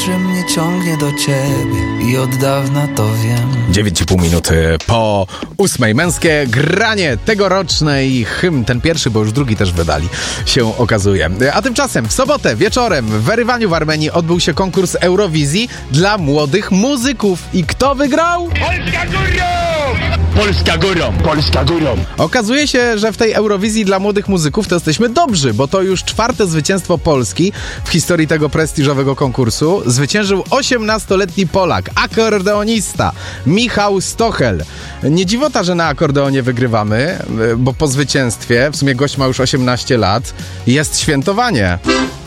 że mnie ciągnie do ciebie i od dawna to wiem. 9,5 minuty po 8. Męskie granie tegoroczne i ten pierwszy, bo już drugi też wydali, się okazuje. A tymczasem w sobotę wieczorem w Erywaniu w Armenii odbył się konkurs Eurowizji dla młodych muzyków. I kto wygrał? Polska górą! Polska górą! Polska górą! Okazuje się, że w tej Eurowizji dla młodych muzyków to jesteśmy dobrzy, bo to już 4. zwycięstwo Polski w historii tego prestiżowego konkursu. Zwyciężył 18-letni Polak, akordeonista Michał Stochel. Nie dziwota, że na akordeonie wygrywamy, bo po zwycięstwie, w sumie gość ma już 18 lat, jest świętowanie.